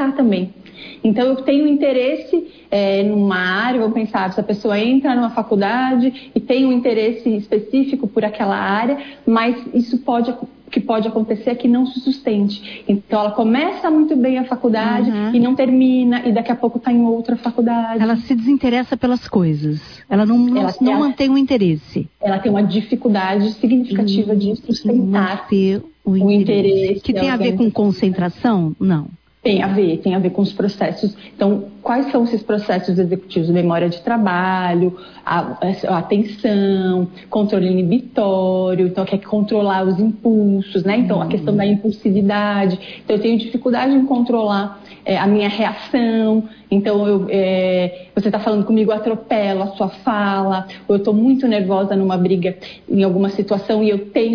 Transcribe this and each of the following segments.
também. Então, eu tenho interesse numa área, vamos pensar, se a pessoa entra numa faculdade e tem um interesse específico por aquela área, mas isso pode acontecer é que não se sustente. Então, ela começa muito bem a faculdade e não termina, e daqui a pouco está em outra faculdade. Ela se desinteressa pelas coisas. Ela não mantém o interesse. Ela tem uma dificuldade significativa de sustentar o interesse. Que tem a ver com concentração? Não. Tem a ver com os processos. Então, quais são esses processos executivos? Memória de trabalho, a atenção, controle inibitório, então quer controlar os impulsos, né? Então, a questão da impulsividade. Então, eu tenho dificuldade em controlar a minha reação. Então, você está falando comigo, eu atropelo a sua fala, ou eu estou muito nervosa numa briga, em alguma situação, e eu tenho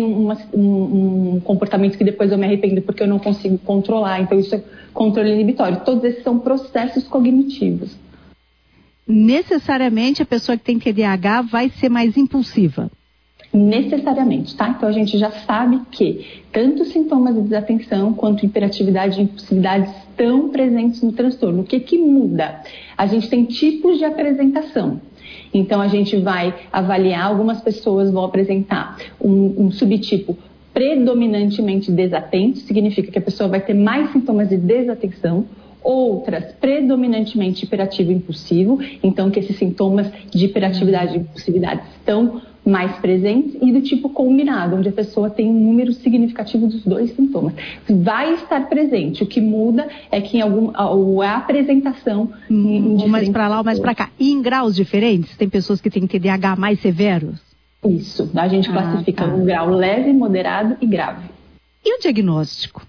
um comportamento que depois eu me arrependo porque eu não consigo controlar. Então, isso é controle inibitório. Todos esses são processos cognitivos. Necessariamente a pessoa que tem TDAH vai ser mais impulsiva? Necessariamente, tá? Então a gente já sabe que tanto sintomas de desatenção quanto hiperatividade e impulsividade estão presentes no transtorno. O que muda? A gente tem tipos de apresentação. Então a gente vai avaliar, algumas pessoas vão apresentar um subtipo predominantemente desatento, significa que a pessoa vai ter mais sintomas de desatenção. Outras, predominantemente hiperativo e impulsivo, então que esses sintomas de hiperatividade e impulsividade estão mais presentes, e do tipo combinado, onde a pessoa tem um número significativo dos dois sintomas. Vai estar presente, o que muda é que a apresentação... ou mais para lá ou mais para cá. E em graus diferentes? Tem pessoas que têm TDAH mais severos? Isso, a gente classifica um grau leve, moderado e grave. E o diagnóstico?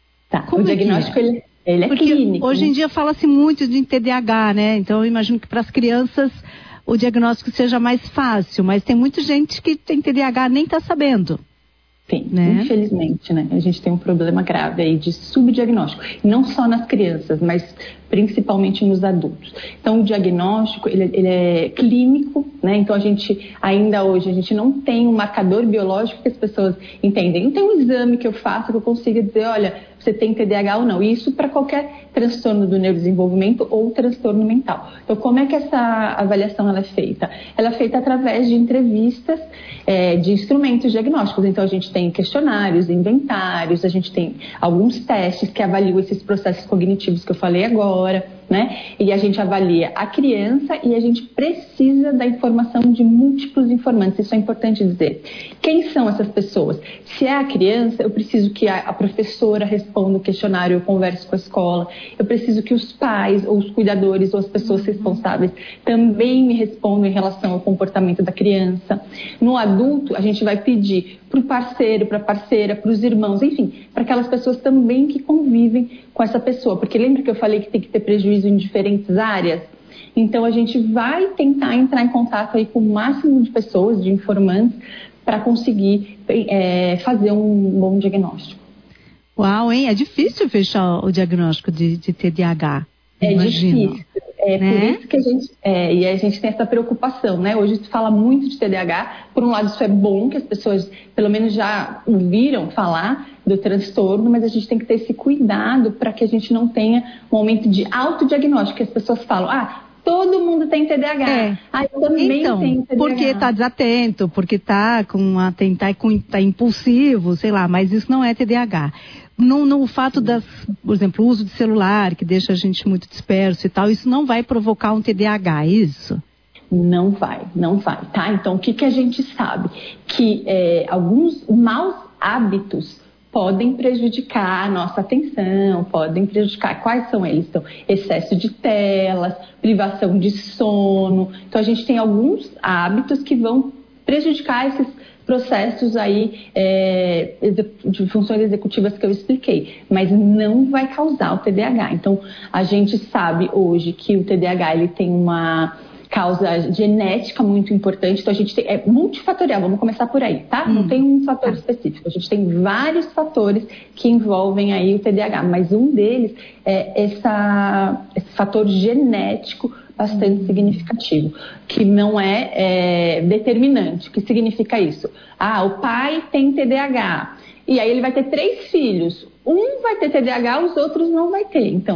O diagnóstico, ele é porque clínico. Hoje em dia fala-se muito de TDAH, né? Então eu imagino que para as crianças o diagnóstico seja mais fácil, mas tem muita gente que tem TDAH nem está sabendo. Tem, né? Infelizmente, né? A gente tem um problema grave aí de subdiagnóstico. Não só nas crianças, mas principalmente nos adultos. Então, o diagnóstico, ele é clínico, né? Então, ainda hoje, a gente não tem um marcador biológico que as pessoas entendem. Não tem um exame que eu faça que eu consiga dizer, olha, você tem TDAH ou não. E isso para qualquer transtorno do neurodesenvolvimento ou transtorno mental. Então, como é que essa avaliação ela é feita? Ela é feita através de entrevistas, de instrumentos diagnósticos. Então, a gente tem questionários, inventários, a gente tem alguns testes que avaliam esses processos cognitivos que eu falei agora, né? E a gente avalia a criança e a gente precisa da informação de múltiplos informantes. Isso é importante dizer. Quem são essas pessoas? Se é a criança, eu preciso que a professora responda o questionário, eu converso com a escola. Eu preciso que os pais, ou os cuidadores, ou as pessoas responsáveis também me respondam em relação ao comportamento da criança. No adulto, a gente vai pedir para o parceiro, para a parceira, para os irmãos, enfim, para aquelas pessoas também que convivem com essa pessoa. Porque lembra que eu falei que tem que ter prejuízo em diferentes áreas? Então, a gente vai tentar entrar em contato aí com o máximo de pessoas, de informantes, para conseguir fazer um bom diagnóstico. Uau, hein? É difícil fechar o diagnóstico de TDAH. Imagino. Difícil. Por isso que a gente tem essa preocupação, né? Hoje se fala muito de TDAH. Por um lado, isso é bom, que as pessoas pelo menos já ouviram falar do transtorno, mas a gente tem que ter esse cuidado para que a gente não tenha um aumento de autodiagnóstico, que as pessoas falam, todo mundo tem TDAH. Eu também tenho TDAH. Porque está desatento, porque está impulsivo, sei lá, mas isso não é TDAH. O fato por exemplo, o uso de celular, que deixa a gente muito disperso e tal, isso não vai provocar um TDAH, é isso? Não vai, tá? Então, o que a gente sabe? Que alguns maus hábitos podem prejudicar a nossa atenção, podem prejudicar. Quais são eles? Então, excesso de telas, privação de sono. Então, a gente tem alguns hábitos que vão prejudicar esses processos aí de funções executivas que eu expliquei, mas não vai causar o TDAH. Então, a gente sabe hoje que o TDAH ele tem uma causa genética muito importante, então a gente tem, multifatorial, vamos começar por aí, tá? Não tem um fator específico, a gente tem vários fatores que envolvem aí o TDAH, mas um deles é esse fator genético bastante significativo, que não é determinante. O que significa isso? O pai tem TDAH, e aí ele vai ter 3 filhos, um vai ter TDAH, os outros não vai ter. Então,